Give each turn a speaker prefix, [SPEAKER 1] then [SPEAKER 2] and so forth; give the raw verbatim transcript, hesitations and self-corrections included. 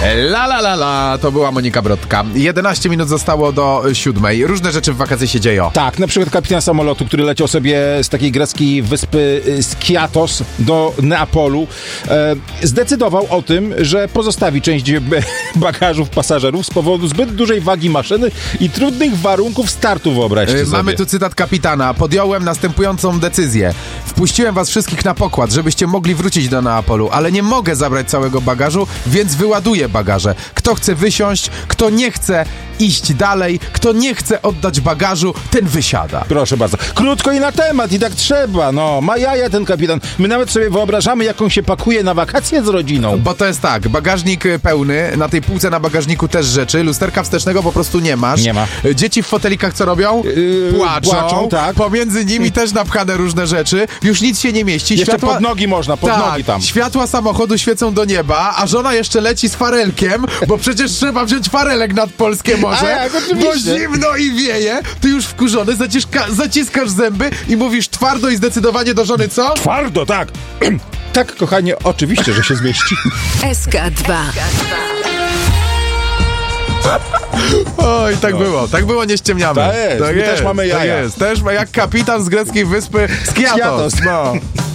[SPEAKER 1] La la la la, to była Monika Brodka. jedenaście minut zostało do siódmej. Różne rzeczy w wakacje się dzieją.
[SPEAKER 2] Tak, na przykład kapitan samolotu, który leciał sobie z takiej greckiej wyspy Skiathos do Neapolu, e, zdecydował o tym, że pozostawi część bagażów pasażerów z powodu zbyt dużej wagi maszyny i trudnych warunków startu, wyobraźcie
[SPEAKER 1] e,
[SPEAKER 2] sobie.
[SPEAKER 1] Mamy tu cytat kapitana. Podjąłem następującą decyzję. Wpuściłem was wszystkich na pokład, żebyście mogli wrócić do Neapolu, ale nie mogę zabrać całego bagażu, więc wyładuję bagaże. Kto chce wysiąść, kto nie chce iść dalej, kto nie chce oddać bagażu, ten wysiada.
[SPEAKER 2] Proszę bardzo. Krótko i na temat, i tak trzeba, no. Ma jaja ten kapitan. My nawet sobie wyobrażamy, jak on się pakuje na wakacje z rodziną.
[SPEAKER 1] Bo to jest tak, bagażnik pełny, na tej półce na bagażniku też rzeczy, lusterka wstecznego po prostu nie masz.
[SPEAKER 2] Nie ma.
[SPEAKER 1] Dzieci w fotelikach co robią?
[SPEAKER 2] Yy,
[SPEAKER 1] płaczą.
[SPEAKER 2] płaczą, tak.
[SPEAKER 1] Pomiędzy nimi też napchane różne rzeczy. Już nic się nie mieści.
[SPEAKER 2] Jeszcze
[SPEAKER 1] Światła...
[SPEAKER 2] pod nogi można, pod
[SPEAKER 1] tak,
[SPEAKER 2] nogi tam.
[SPEAKER 1] Światła samochodu świecą do nieba, a żona jeszcze leci z farelkiem, bo przecież trzeba wziąć farelek nad polskie morze.
[SPEAKER 2] A jak, oczywiście.
[SPEAKER 1] Bo zimno i wieje. Ty już wkurzony, zaciska, zaciskasz zęby i mówisz twardo i zdecydowanie do żony co?
[SPEAKER 2] Twardo, tak. Tak, kochanie, oczywiście, że się zmieści.
[SPEAKER 3] S K dwa.
[SPEAKER 1] Oj, tak no. było, tak było, nie ściemniamy.
[SPEAKER 2] Tak jest,
[SPEAKER 1] tak
[SPEAKER 2] my
[SPEAKER 1] jest,
[SPEAKER 2] też mamy jaja.
[SPEAKER 1] Tak jest, też jak kapitan z greckiej wyspy Skiathos. No.